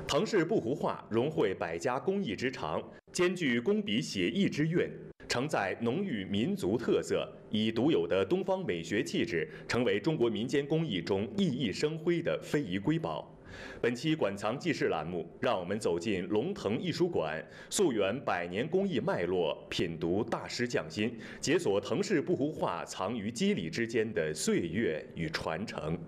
唐氏不胡画融汇百家工艺之长，兼具工笔写意之韵，承载浓郁民族特色，以独有的东方美学气质，成为中国民间工艺中熠熠生辉的非遗瑰宝。本期馆藏纪事栏目，让我们走进龙腾艺术馆，溯源100年工艺脉络，品读大师匠心，解锁唐氏不胡画藏于肌理之间的岁月与传承。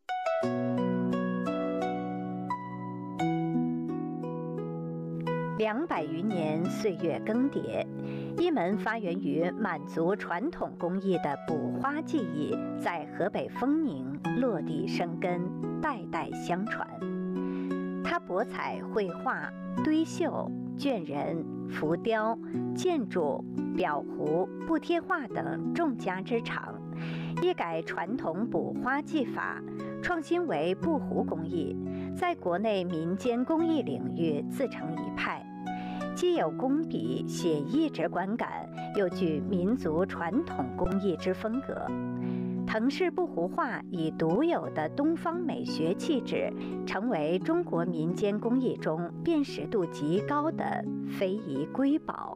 200余年岁月更迭，一门发源于满族传统工艺的补花技艺，在河北丰宁落地生根，代代相传。它博彩绘画、堆绣、镌人、浮雕、建筑、裱糊、布贴画等众家之长，一改传统补花技法，创新为不胡工艺，在国内民间工艺领域自成一派，既有工笔写意之观感，又具民族传统工艺之风格。唐氏不胡画以独有的东方美学气质，成为中国民间工艺中辨识度极高的非遗瑰宝。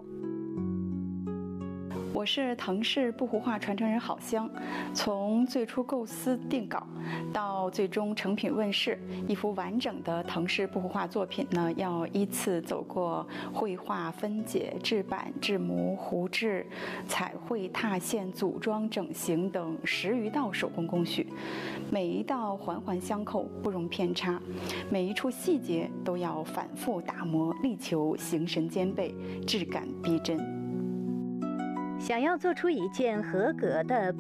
我是唐氏不胡画传承人郝香，从最初构思定稿到最终成品问世，一幅完整的唐氏不胡画作品呢，要依次走过绘画、分解、制版、制模、糊制、彩绘、拓线、组装、整形等10余道手工工序，每一道环环相扣，不容偏差，每一处细节都要反复打磨，力求形神兼备，质感逼真。 想要做出一件合格的